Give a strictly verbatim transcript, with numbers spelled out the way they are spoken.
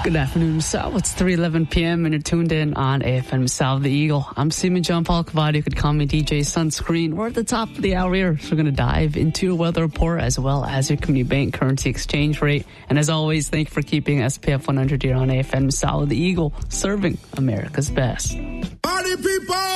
Good afternoon, Sal. It's three eleven p.m. and you're tuned in on A F M Sal the Eagle. I'm Seaman John Paul Cavadi. You could call me D J Sunscreen. We're at the top of the hour here, so we're going to dive into your weather report as well as your community bank currency exchange rate. And as always, thank you for keeping S P F one hundred here on A F M Sal the Eagle, serving America's best. Party people!